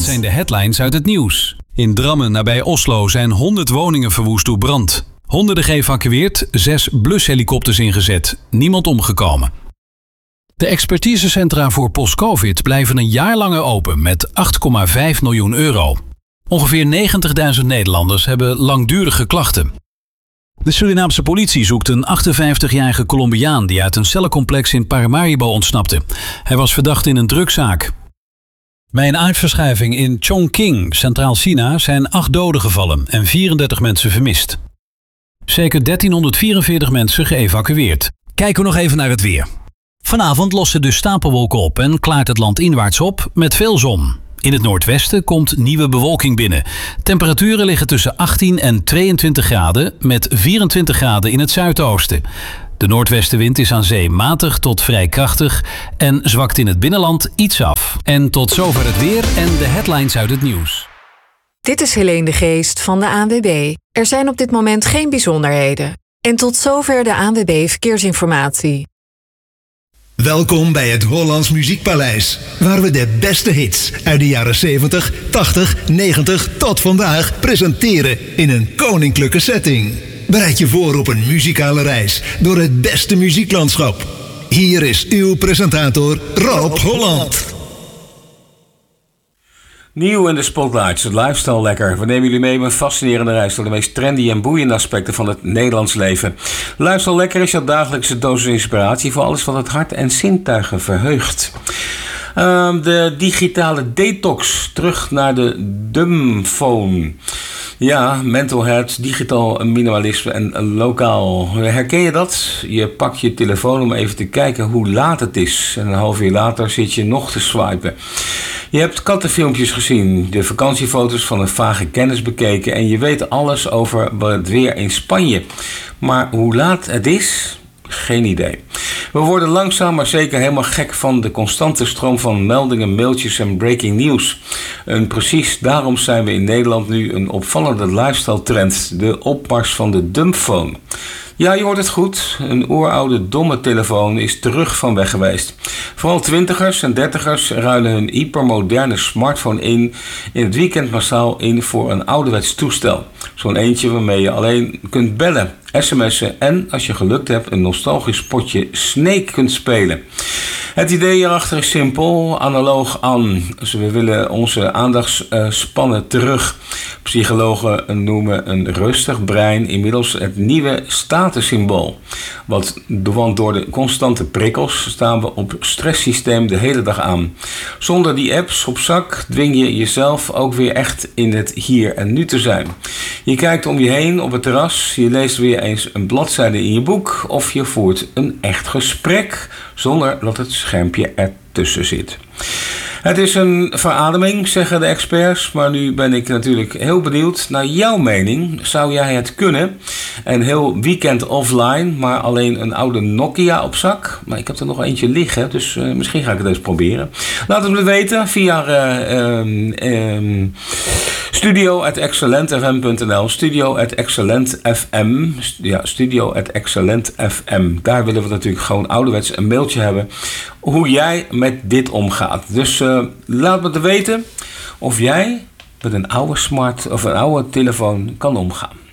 zijn de headlines uit het nieuws. In Drammen nabij Oslo zijn 100 woningen verwoest door brand. Honderden geëvacueerd, 6 blushelikopters ingezet. Niemand omgekomen. De expertisecentra voor post-covid blijven een jaar langer open met 8,5 miljoen euro. Ongeveer 90.000 Nederlanders hebben langdurige klachten. De Surinaamse politie zoekt een 58-jarige Colombiaan die uit een cellencomplex in Paramaribo ontsnapte. Hij was verdacht in een drugszaak. Bij een aardverschuiving in Chongqing, Centraal China, zijn 8 doden gevallen en 34 mensen vermist. Zeker 1344 mensen geëvacueerd. Kijken we nog even naar het weer. Vanavond lossen de stapelwolken op en klaart het land inwaarts op met veel zon. In het noordwesten komt nieuwe bewolking binnen. Temperaturen liggen tussen 18 en 22 graden met 24 graden in het zuidoosten. De noordwestenwind is aan zee matig tot vrij krachtig en zwakt in het binnenland iets af. En tot zover het weer en de headlines uit het nieuws. Dit is Helene de Geest van de ANWB. Er zijn op dit moment geen bijzonderheden. En tot zover de ANWB Verkeersinformatie. Welkom bij het Hollands Muziekpaleis, waar we de beste hits uit de jaren 70, 80, 90 tot vandaag presenteren in een koninklijke setting. Bereid je voor op een muzikale reis door het beste muzieklandschap. Hier is uw presentator Rob Holland. Nieuw in de Spotlights, het lifestyle lekker. We nemen jullie mee op een fascinerende reis door de meest trendy en boeiende aspecten van het Nederlands leven. Lifestyle lekker is jouw dagelijkse dosis inspiratie voor alles wat het hart en zintuigen verheugt. De digitale detox, terug naar de dumbphone. Ja, mental health, digitaal minimalisme en lokaal. Herken je dat? Je pakt je telefoon om even te kijken hoe laat het is. En een half uur later zit je nog te swipen. Je hebt kattenfilmpjes gezien, de vakantiefoto's van een vage kennis bekeken en je weet alles over het weer in Spanje. Maar hoe laat het is? Geen idee. We worden langzaam maar zeker helemaal gek van de constante stroom van meldingen, mailtjes en breaking news. En precies daarom zijn we in Nederland nu een opvallende lifestyle trend, de opmars van de dumbphone. Ja, je hoort het goed. Een oeroude domme telefoon is terug van weg geweest. Vooral 20ers en 30ers ruilen hun hypermoderne smartphone in het weekend massaal in voor een ouderwets toestel. Zo'n eentje waarmee je alleen kunt bellen, sms'en en, als je gelukt hebt, een nostalgisch potje Snake kunt spelen. Het idee hierachter is simpel, analoog aan. Dus we willen onze aandachtsspannen terug. Psychologen noemen een rustig brein inmiddels het nieuwe statussymbool. Want door de constante prikkels staan we op stresssysteem de hele dag aan. Zonder die apps op zak dwing je jezelf ook weer echt in het hier en nu te zijn. Je kijkt om je heen op het terras, je leest weer eens een bladzijde in je boek of je voert een echt gesprek zonder dat het schermpje ertussen zit. Het is een verademing, zeggen de experts, maar nu ben ik natuurlijk heel benieuwd naar jouw mening. Zou jij het kunnen? Een heel weekend offline, maar alleen een oude Nokia op zak? Maar ik heb er nog eentje liggen, dus misschien ga ik het eens proberen. Laat het me weten via studio@excellentfm.nl, studio@excellentfm, ja, studio@excellentfm. Daar willen we natuurlijk gewoon ouderwets een mailtje hebben hoe jij met dit omgaat. Dus laat me te weten of jij met een oude smart of een oude telefoon kan omgaan.